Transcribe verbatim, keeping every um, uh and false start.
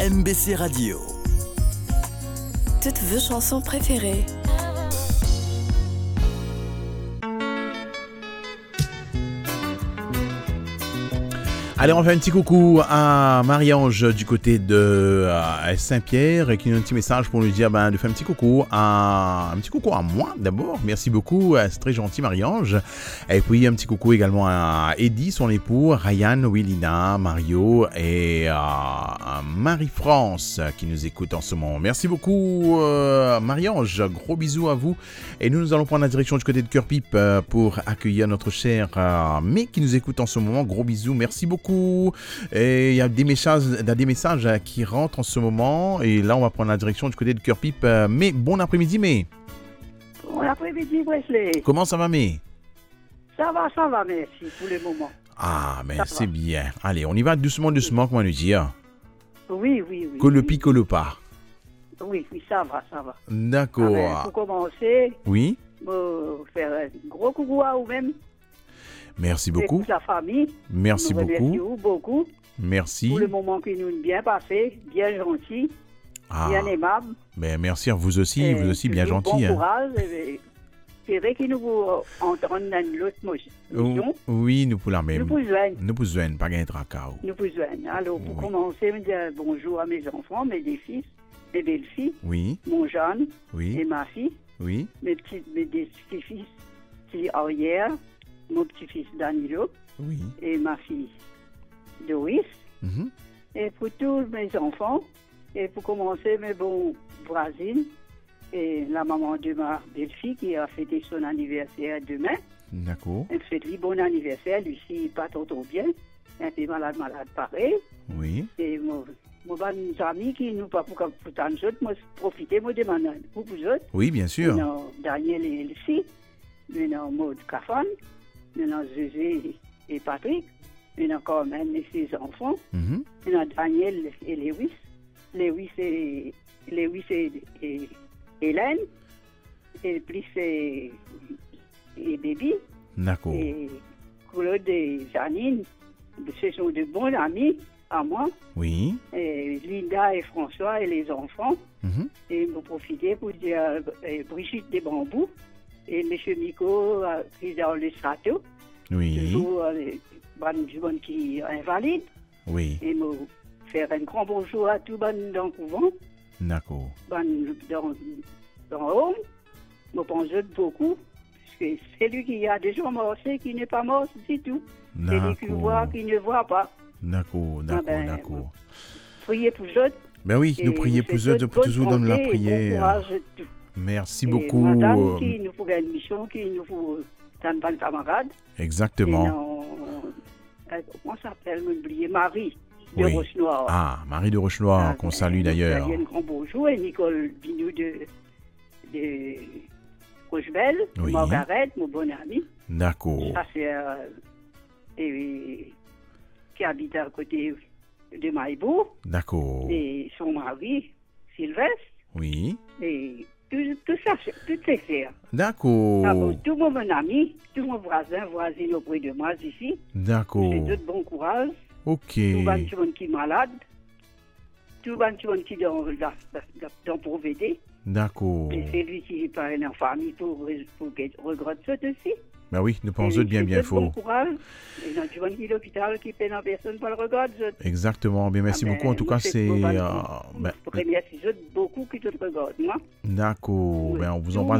M B C Radio. Toutes vos chansons préférées. Allez, on fait un petit coucou à Marie-Ange du côté de euh, Saint-Pierre qui a un petit message pour lui dire ben, de faire un petit coucou à un petit coucou à moi d'abord. Merci beaucoup, c'est très gentil Marie-Ange. Et puis un petit coucou également à Eddie, son époux, Ryan, Willina, Mario et à Marie-France qui nous écoute en ce moment. Merci beaucoup euh, Marie-Ange, gros bisous à vous. Et nous, nous allons prendre la direction du côté de Cœur-Pipe euh, pour accueillir notre cher euh, mais qui nous écoute en ce moment. Gros bisous, merci beaucoup. Et il y a des messages, des messages qui rentrent en ce moment. Et là, on va prendre la direction du côté de Cœur-Pipe. Mais bon après-midi, mais. Bon après-midi, Wesley. Comment ça va, mais? Ça va, ça va, merci, pour le moment. Ah, mais c'est bien. Allez, on y va doucement, doucement, comment nous dire? Oui, oui, oui. Que le oui. pique, que le pas. Oui, oui, ça va, ça va. D'accord. Ah ben, pour commencer, oui. Bon, faire un gros coucou à vous-même. Merci beaucoup. Et toute la famille. Merci nous beaucoup. beaucoup. Merci. Pour le moment qui nous a bien passé, bien gentil, ah. bien aimable. Ben, merci à vous aussi, et vous aussi bien gentil. Bon hein. courage. C'est vrai que nous vous entendons dans l'autre motion. Oui, nous pour la même. Nous pour joindre. Nous pour joindre, pas gagner tracas. Nous pour joindre. Alors, pour oui. commencer, je dire bonjour à mes enfants, mes deux fils, mes belles-filles, oui. mon Jeanne oui. et ma fille, oui. mes petits, mes petits-fils, c'est Arière, mon petit-fils Danilo oui. et ma fille Doris. Mm-hmm. Et pour tous mes enfants, et pour commencer, mes bons voisines, et la maman de ma belle-fille qui a fêté son anniversaire demain. D'accord. Elle fait lui bon anniversaire, Lucie, pas trop trop bien, un peu malade, malade pareil. Oui. Et mon, mon bon ami qui nous pas pour pour tant d'autres, moi profiter, moi demander pour vous autres. Oui, bien sûr. Non, Daniel et Lucie, maintenant Maud Cafon, maintenant Zézé et Patrick, maintenant Carmen et ses enfants, mm-hmm. maintenant Daniel et Lewis, Lewis et Lewis et, et Hélène, et puis c'est et Baby, d'accord. et Claude et Janine, ce sont de bons amis à moi. Oui. Et Linda et François et les enfants. Mm-hmm. Et vous profitez pour dire euh, Brigitte des Bambous et M. Miko euh, qui est dans le strato. Oui. Toujours euh, bon qui est invalide. Oui. Et me faire un grand bonjour à tout le monde dans le couvent. D'accord. Bon, dans dans Home, je pense beaucoup. Parce que c'est lui qui a déjà mort, c'est qui n'est pas mort, c'est tout. C'est lui qui voit, qui ne voit pas. D'accord, d'accord, ah ben, d'accord. Priez pour eux. Ben oui, nous prions pour eux, pour toujours dans la prière. Bon merci et beaucoup. Madame qui nous faut une mission, qui nous faut un bon camarade. Exactement. Non, euh, comment ça s'appelle, m'oublier, Marie de oui. Rochenoir. Ah, Marie de Rochenoir, ah, qu'on ben, salue d'ailleurs. Un grand bonjour, et Nicole Binou de, de Rochebelle, oui. Margaret, mon bon ami. D'accord. Ça c'est euh, et, qui habite à côté de Maïbourg. D'accord. Et son mari, Sylvestre. Oui. Et tout, tout ça, tout c'est faire. D'accord. Ah bon, tout mon ami, tout mon voisin, voisine auprès de moi ici. D'accord. C'est tout bon courage. Ok. Tout le monde qui est malade. Tout le monde qui est dans, dans, dans pour aider. D'accord. Et c'est lui qui est pas en famille pour, pour regretter ça aussi. Ben oui, nous pensons bien, bien fort. Bon courage. Et dans tu vois qui l'hôpital qui peine en personne pour le regard. Exactement. Bien, merci ah ben, beaucoup. En tout cas, c'est. Euh, ben, merci beaucoup qui te regardent, moi. D'accord. Oui. Ben, on vous embrasse.